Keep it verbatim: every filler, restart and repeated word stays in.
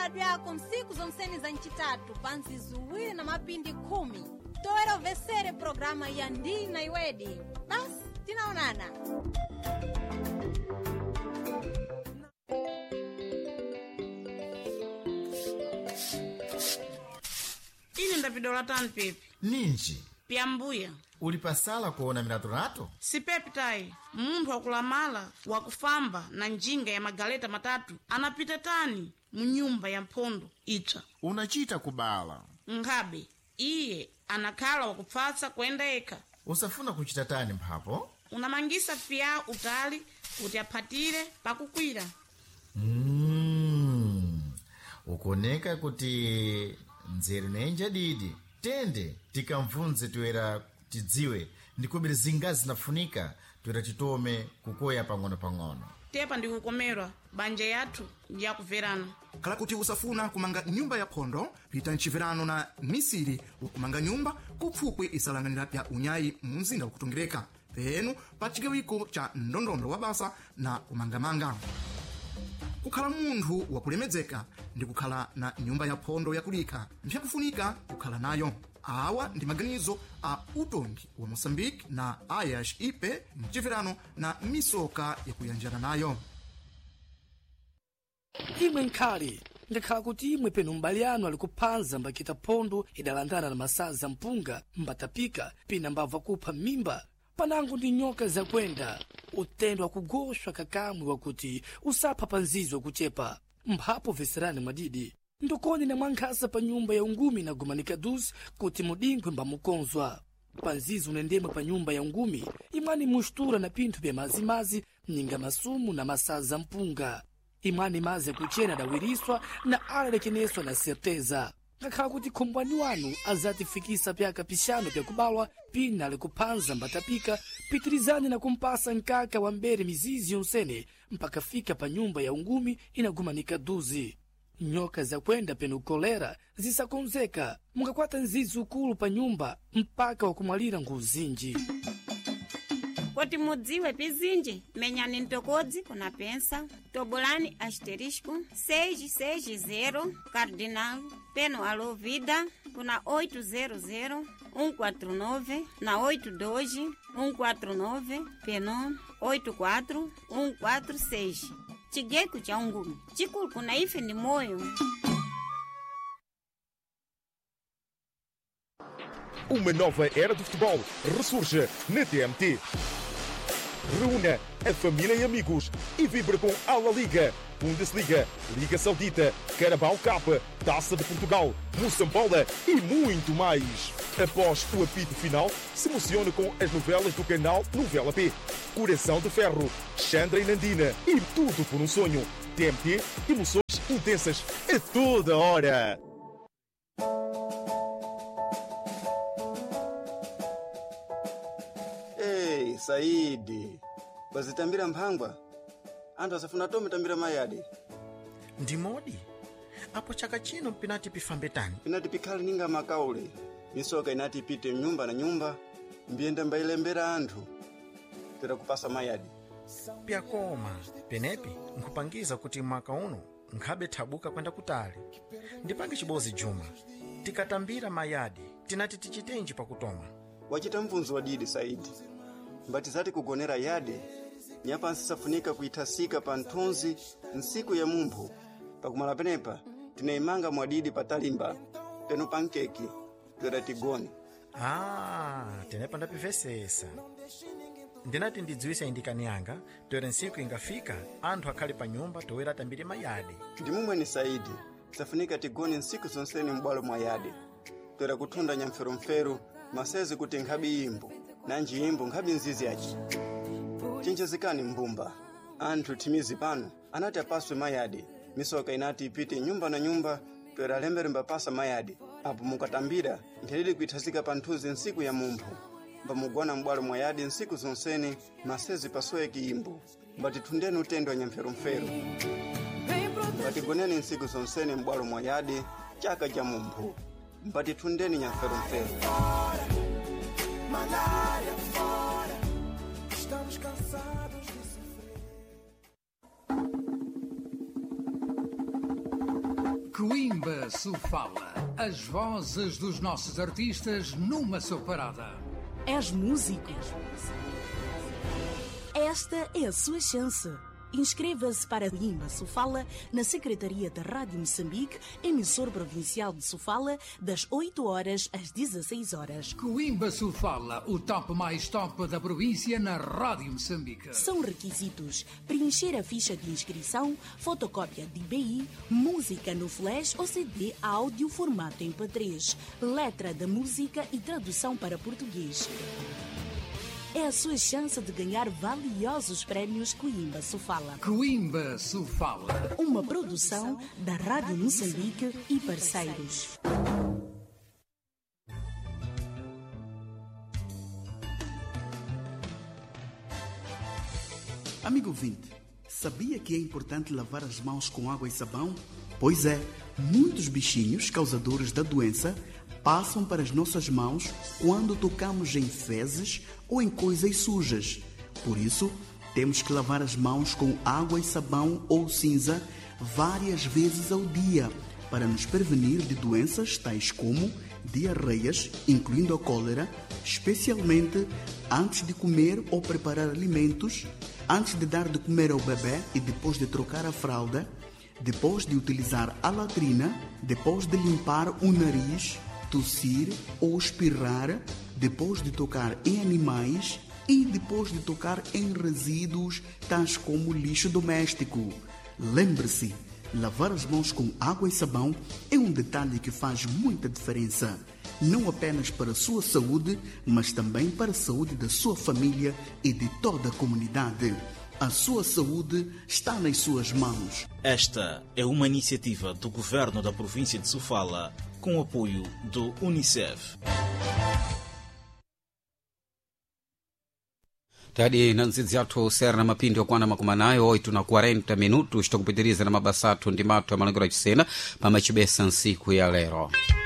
yako msiku zonseni za nchitatu pansi zuwiri na mapindi kumi toera uvesere programa ya ndi na iwedi. Basi tinaonana. Ini ndavidola tani pepe ninji pia mbuya ulipasala kuona minatorato si pepe tayi munthu wakulamala wakufamba na njinga ya magaleta matatu anapita tani munyumba ya mphondo itsva unachita kubala nkhabe iye anakhala wakupfatsa kuyenda eka. usafuna kuchita tani mphapo unamangisa fiya utali kuti aphatire pakukwira. mm. ukoneka kuti nzeri nenja didi tende tikamvunze toera tidziwe ndikubiri zingazi zinafunika toera titome kukoya pang'ono-pang'ono. tepa ndikukomerwa banja yathu yakuverana kala kuti usafuna kumanga nyumba ya phondo pita mchiverano na misiri wakumanga nyumba kupfupwi isalanganira pya unyayi mumzinda wakutongireka penu pa chigawiko cha ndondondo wa basa na kumangamanga. kukhala munthu wakulemedzeka ndi kukhala na nyumba ya phondo yakulika mpyakufunika kukhala nayo. awa ndi maganizo a utongi wa Moçambique na Ayash ipe mchiverano na misoka yakuyanjana nayo. imwe nkhali ngakhala kuti imwe penu mbali anu ali kuphanza mbakita phondo idalandana na masaza mpunga mbatapika pina mbabva kupha mimba panango ndi nyoka zakwenda utendo wakugoshwa kakamwe wakuti usapha panzizi wakuchepa mphapo veserani mwadidi ndokoni na mwankhasa pa nyumba ya ungumi na gumanika duzi kuti mudingwe mbamukonzwa panzizi unendemwe pa nyumba ya ungumi imwani mushtura na pinthu bya mazimazi mninga masumu na masaza mpunga imwani mazi akuchena adawiriswa na alalekeneswa na serteza ngakhala kuti khombwani wanu azatifikisa pyaka pixano pyakubalwa pina ali kuphanza mbatapika pitirizani na kumpasa nkaka wa mbere mizizi yonsene mpaka fika pa nyumba ya ungumi inagumanika duzi. nyoka zakwenda penu kolera zisakonzeka mungakwata nzizi ukulu pa nyumba mpaka wakumwalira nguzinji. Kuti mudziwe pizinji menyani ntokodzi kuna pensa tobolani asterisco seis seis zero cardinal peno alo vida kuna oito zero zero um quatro nove na oito dois um quatro nove peno oito quatro um quatro seis. Chigeko cha ungumi chikulu kuna ife ndi moyo. Uma nova era do futebol ressurge na T M T. Reúna a família e amigos e vibra com a La Liga, Bundesliga, Liga Saudita, Carabao Cup, Taça de Portugal, Moçambola e muito mais. Após o apito final, se emociona com as novelas do canal Novela P, Coração de Ferro, Xandra e Nandina e tudo por um sonho. T M T, emoções intensas a toda hora. Hey, Saidi. Bazitambira mphangwa. Anthu asafuna tome tambira mayadi. ndimodi apo chaka chino mpinati pifambe tani Pinati pikhali ninga makaule. Misoka inati ipite nyumba na nyumba. Mbienda mbailembera anthu. Tera kupasa mayadi. pyakoma penepi nkupangiza kuti mwaka uno nkhabe thabuka kwenda kutali ndipange chibozi juma tikatambira mayadi tinati tichitenji pakutoma. Wachita mvunzo wadidi Saidi. Mbatizati kugonera yade. Nyapa nsisafunika kuitasika pa nthunzi nsiku ya mumphu. Pakumala penepa tinaimanga mwadidi patalimba peno pankeki twera tigoni. Ah, tenepa ndapivesesa ndinati ndidziwisa indikani yanga toera nsiku ingafika anthu akhali pa nyumba toera tambire mayadi. Ndimumwe ni Saidi. Safunika tigoni nsiku zonseni mbwalo mwa yade. Twera kuthunda nyamferumferu masezi kuti nkhabi imbu nanji imbu nkhabi nzizi yachi. Chinchezikani mbumba. Anthu timizi pano anati apaswe mayadi. Misoka inati ipite nyumba na nyumba twera lembere mbapasa mayadi. Apo mukatambira nthelili kuithazika pa nthuzi nsiku ya mumphu. Mbamugona mbwalo mwa yadi nsiku zonseni masezi paswe kiimbu. Mbatithundeni utendo nyamferumferu. Mbatigoneni nsiku zonseni mbwalo mwa yadi chaka cha mumphu. Mbatithundeni nyamferumferu. Malária fora, estamos cansados de sofrer. Coimbra Sofala. As vozes dos nossos artistas numa só parada. És músico? Esta é a sua chance. Inscreva-se para Coimbra Sofala na Secretaria da Rádio Moçambique, emissor provincial de Sofala, das oito horas às dezesseis horas. Coimbra Sofala, o top mais top da província na Rádio Moçambique. São requisitos: preencher a ficha de inscrição, fotocópia de I B I, música no flash ou C D áudio formato M P três, letra da música e tradução para português. É a sua chance de ganhar valiosos prémios Coimbra Sofala. Coimbra Sofala. Uma produção da Rádio Moçambique e parceiros. Amigo ouvinte, sabia que é importante lavar as mãos com água e sabão? Pois é, muitos bichinhos causadores da doença passam para as nossas mãos quando tocamos em fezes ou em coisas sujas. Por isso, temos que lavar as mãos com água e sabão ou cinza várias vezes ao dia para nos prevenir de doenças tais como diarreias, incluindo a cólera, especialmente antes de comer ou preparar alimentos, antes de dar de comer ao bebê e depois de trocar a fralda, depois de utilizar a latrina, depois de limpar o nariz, tossir ou espirrar, depois de tocar em animais e depois de tocar em resíduos tais como lixo doméstico. Lembre-se, lavar as mãos com água e sabão é um detalhe que faz muita diferença, não apenas para a sua saúde, mas também para a saúde da sua família e de toda a comunidade. A sua saúde está nas suas mãos. Esta é uma iniciativa do Governo da província de Sofala, com o apoio do Unicef. tadi na nzizi yathu sera na mapindi okwana makumi nayo oito na quarenta minutos tikupitiriza na mabasa athu ndi mathu amalengero achisena pamachibesa nsiku ya lero.